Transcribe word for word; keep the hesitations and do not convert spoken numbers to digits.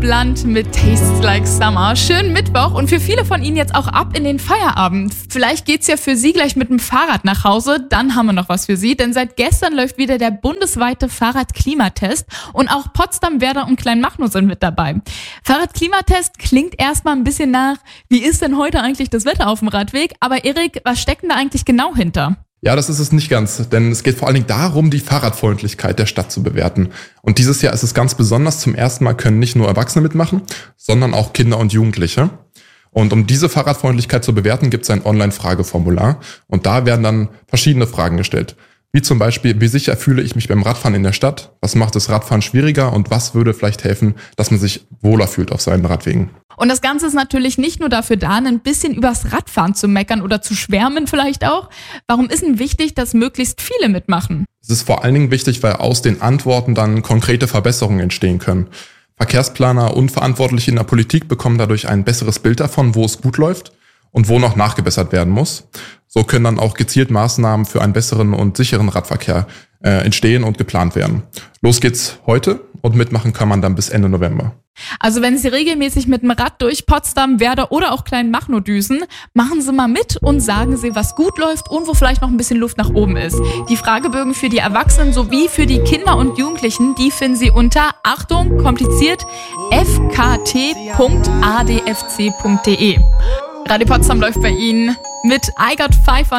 Blunt mit Tastes Like Summer. Schönen Mittwoch und für viele von Ihnen jetzt auch ab in den Feierabend. Vielleicht geht's ja für Sie gleich mit dem Fahrrad nach Hause. Dann haben wir noch was für Sie, denn seit gestern läuft wieder der bundesweite Fahrradklimatest und auch Potsdam, Werder und Kleinmachnow sind mit dabei. Fahrradklimatest klingt erstmal ein bisschen nach, wie ist denn heute eigentlich das Wetter auf dem Radweg? Aber Erik, was steckt denn da eigentlich genau hinter? Ja, das ist es nicht ganz, denn es geht vor allen Dingen darum, die Fahrradfreundlichkeit der Stadt zu bewerten. Und dieses Jahr ist es ganz besonders, zum ersten Mal können nicht nur Erwachsene mitmachen, sondern auch Kinder und Jugendliche. Und um diese Fahrradfreundlichkeit zu bewerten, gibt es ein Online-Frageformular. Und da werden dann verschiedene Fragen gestellt. Wie zum Beispiel, wie sicher fühle ich mich beim Radfahren in der Stadt? Was macht das Radfahren schwieriger? Und was würde vielleicht helfen, dass man sich wohler fühlt auf seinen Radwegen? Und das Ganze ist natürlich nicht nur dafür da, ein bisschen übers Radfahren zu meckern oder zu schwärmen vielleicht auch. Warum ist denn wichtig, dass möglichst viele mitmachen? Es ist vor allen Dingen wichtig, weil aus den Antworten dann konkrete Verbesserungen entstehen können. Verkehrsplaner und Verantwortliche in der Politik bekommen dadurch ein besseres Bild davon, wo es gut läuft und wo noch nachgebessert werden muss. So können dann auch gezielt Maßnahmen für einen besseren und sicheren Radverkehr äh, entstehen und geplant werden. Los geht's heute und mitmachen kann man dann bis Ende November. Also wenn Sie regelmäßig mit dem Rad durch Potsdam, Werder oder auch Kleinmachnow düsen, machen Sie mal mit und sagen Sie, was gut läuft und wo vielleicht noch ein bisschen Luft nach oben ist. Die Fragebögen für die Erwachsenen sowie für die Kinder und Jugendlichen, die finden Sie unter, Achtung, kompliziert, f k t punkt a d f c punkt d e. Radio Potsdam läuft bei Ihnen mit I Got Five